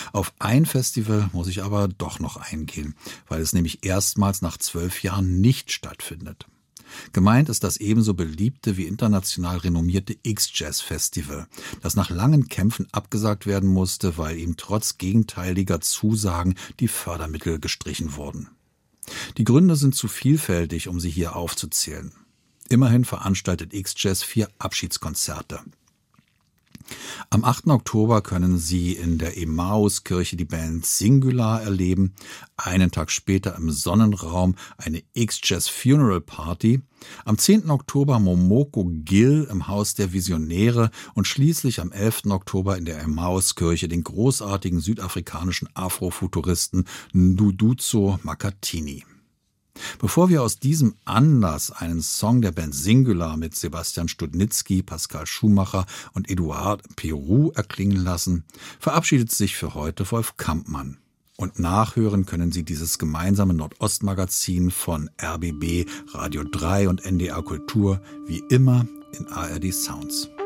Auf ein Festival muss ich aber doch noch eingehen, weil es nämlich erstmals nach 12 Jahren nicht stattfindet. Gemeint ist das ebenso beliebte wie international renommierte X-Jazz-Festival, das nach langen Kämpfen abgesagt werden musste, weil ihm trotz gegenteiliger Zusagen die Fördermittel gestrichen wurden. Die Gründe sind zu vielfältig, um sie hier aufzuzählen. Immerhin veranstaltet X-Jazz 4 Abschiedskonzerte. Am 8. Oktober können Sie in der Emmaus-Kirche die Band Singular erleben, einen Tag später im Sonnenraum eine X-Jazz Funeral Party, am 10. Oktober Momoko Gill im Haus der Visionäre und schließlich am 11. Oktober in der Emmaus-Kirche den großartigen südafrikanischen Afrofuturisten Nduduzo Makhathini. Bevor wir aus diesem Anlass einen Song der Band Singular mit Sebastian Studnitzky, Pascal Schumacher und Eduard Peroux erklingen lassen, verabschiedet sich für heute Wolf Kampmann. Und nachhören können Sie dieses gemeinsame Nordostmagazin von RBB, Radio 3 und NDR Kultur wie immer in ARD Sounds.